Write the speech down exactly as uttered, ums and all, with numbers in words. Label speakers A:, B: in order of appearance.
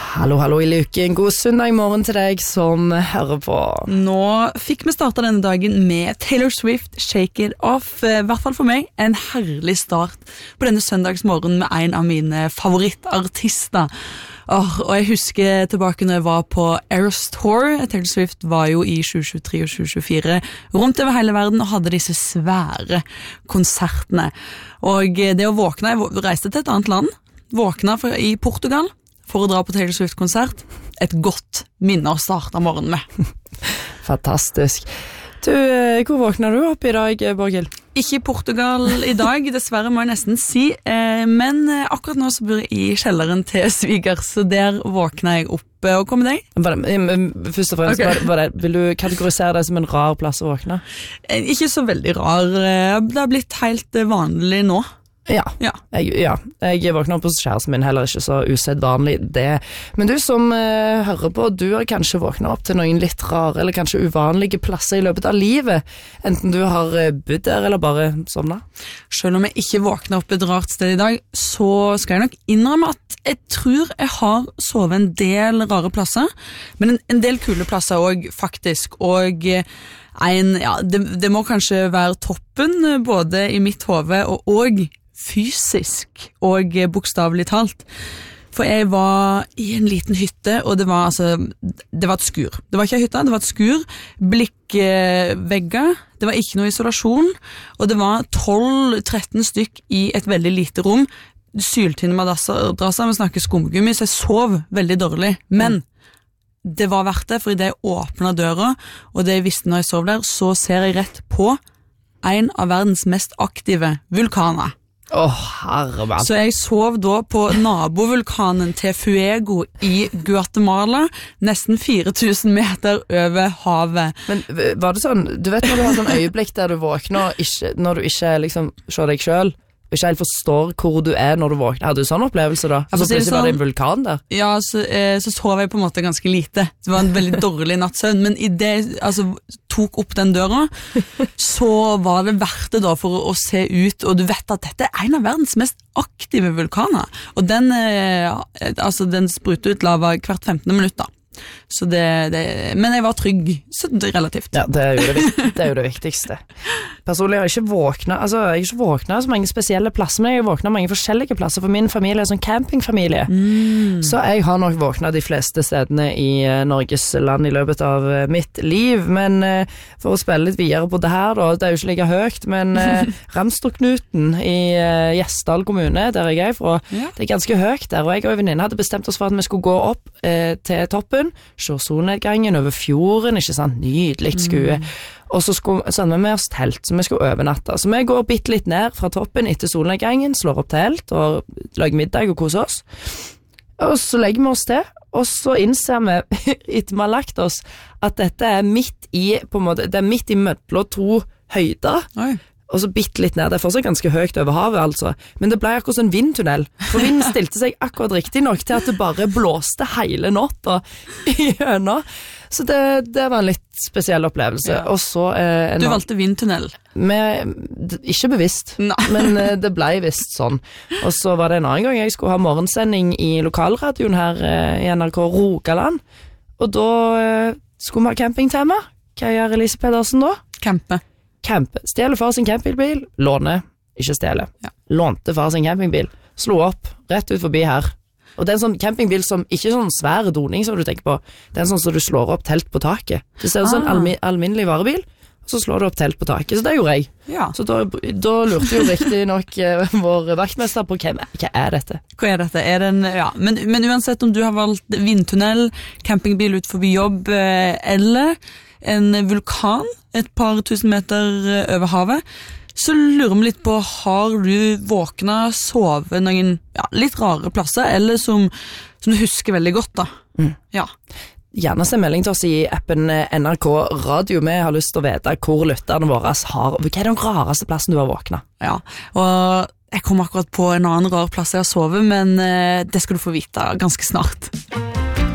A: Hallo, hallo i luken. God søndag morgen til deg som hører på.
B: Nå fikk vi startet denne dagen med Taylor Swift, Shake It Off. I hvert fall for meg, en herlig start på denne søndagsmorgen med en av mine favorittartister. Oh, og jeg husker tilbake når jeg var på Eras Tour. Taylor Swift var jo i tjue tjuetre og tjue tjuefire rundt over hele verden og hadde disse svære konsertene. Og det å våkne, jeg reiste til et annet land, våkna i Portugal, for å dra på Taylor Swift-konsert. Et godt minne å starte morgenen med.
A: Fantastisk. Du, hvor våkner du opp i dag, Borghild?
B: Ikke i Portugal i dag, dessverre må jeg nesten si. Men akkurat nå så bor jeg i kjelleren til svigers, så der våkner jeg opp. Og hva med deg?
A: Var det, først og fremst, okay. var det, var det, vil du kategorisere det som en rar plass å våkne?
B: Ikke så veldig rar. Det har blitt helt vanlig nå.
A: Ja, ja. Jeg, ja. jeg våkner opp hos kjæresten min, heller ikke så usedvanlig det. Men du som uh, hører på, du har kanskje våknet opp til noen litt rare, eller kanskje uvanlige plasser i løpet av livet, enten du har bodd der, eller bare sovnet.
B: Selv om jeg ikke våkner opp et rart sted i dag, så skal jeg nok innrømme at jeg tror jeg har sovet en del rare plasser, men en, en del kule plasser også, faktisk, og en, ja, det, det må kanskje være toppen, både i mitt hode og, og fysisk og bokstavelig talt. For jeg var i en liten hytte, og det var, altså, det var et skur. Det var ikke en hytte, det var et skur, blikkvegger, det var ikke noe isolasjon, og det var tolv tretten stykk i et veldig lite rom. Syltynne madrasser, vi snakker skumgummi, så jeg sov veldig dårlig. Men det var verdt det, for i det jeg åpnet døra, og det jeg visste når jeg sov der, så ser jeg rett på en av verdens mest aktive vulkaner.
A: Åh, oh, herremann.
B: Så jeg sov da på nabovulkanen til Fuego i Guatemala, nesten fire tusen meter over havet.
A: Men var det sånn, du vet når du har sånn øyeblikk der du våkner, ikke, når du ikke liksom ser deg selv, ikke helt forstår hvor du er når du våkner. Hadde du sånn opplevelse da? Så plutselig sånn, var det en vulkan der?
B: Ja, så, eh, så sov jeg på en måte ganske lite. Det var en veldig dårlig nattsøvn, men i det altså, tok opp den døra, så var det verdt det da for å, å se ut, og du vet at dette er en av verdens mest aktive vulkaner, og den, eh, altså, den spruter ut lava hvert femtende minutt da. Så det, det, men jeg var trygg, så det er relativt.
A: Ja, det er jo det, det, er jo det viktigste. Personlig har jeg ikke våknet, altså jeg har ikke våknet så mange spesielle plasser, men jeg har våknet mange forskjellige plasser, for min familie er sånn campingfamilie. Mm. Så jeg har nok våknet de fleste stedene i uh, Norges land i løpet av uh, mitt liv, men uh, for å spille litt videre på det her da, det er jo ikke like høyt, men uh, Ramstorknuten i uh, Gjesdal kommune, der jeg er fra, ja. Det er ganske høyt der, og jeg og venninne hadde bestemt oss for at vi skulle gå opp uh, til toppen, se solnedgangen over fjorden, ikke sant, nydelig skue. Mm. Og så skulle, så hadde vi med oss telt, så vi skulle overnatte. Så vi går bitte litt ned fra toppen etter solnedgangen, slår opp telt og lager middag og koser oss. Og så legger vi oss til, og så innser vi, etter vi har lagt oss, at dette er midt i, på en måte, det er midt i mødler to høyder. Oi. Og så bitte litt ned, det er fortsatt ganske høyt over havet altså, men det ble akkurat en vindtunnel, for vinden stilte seg akkurat riktig nok til at det bare blåste hele natta i høna, så det, det var en litt spesiell opplevelse. Ja. Og så, eh,
B: du valgte vindtunnel?
A: Med, ikke bevisst, Nei. men eh, det ble visst sånn. Og så var det en annen gang jeg skulle ha morgensending i lokalradioen her eh, i N R K Rogaland, og da eh, skulle vi ha campingtema. Hva gjør Elise Pedersen da?
B: Campe.
A: Camp. Stjele far sin campingbil, låne, ikke stjele. Ja. Lånte far sin campingbil, slo opp, rett ut forbi her. Og det er en sånn campingbil som ikke er sånn svære doning som du tenker på. Det er en sånn som du slår opp telt på taket. Det ser ut som ah. en almi- alminnelig varebil, og så slår du opp telt på taket. Så det gjorde jeg. Ja. Så da, da lurte jo riktig nok eh, vår vaktmester på hva, hva er dette?
B: Hva er dette? Er det en, ja. men, men uansett om du har valgt vindtunnel, campingbil ut forbi jobb, eh, eller en vulkan et par tusen meter over havet, så lurer vi litt på, har du våknet, sovet noen ja, litt rare plasser, eller som, som du husker veldig godt da? Mm. Ja.
A: Gjerne send melding til oss i appen N R K Radio. Vi har lyst til å vite hvor lytterne våre har, hva er den rareste plassen du har våknet?
B: Ja, og jeg kom akkurat på en annen rar plass jeg har sovet, men det skal du få vite ganske snart.